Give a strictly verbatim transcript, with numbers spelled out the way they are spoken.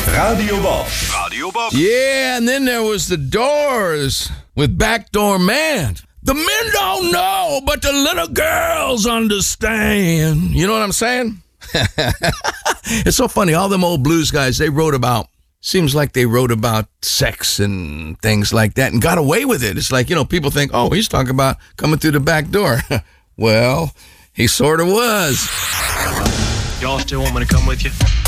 Radio Bob. Radio Bob. Yeah, and then there was the Doors with Backdoor Man. The men don't know, but the little girls understand. You know what I'm saying? It's so funny. All them old blues guys, they wrote about, seems like they wrote about sex and things like that and got away with it. It's like, you know, people think, oh, he's talking about coming through the back door. Well, he sort of was. Y'all still want me to come with you?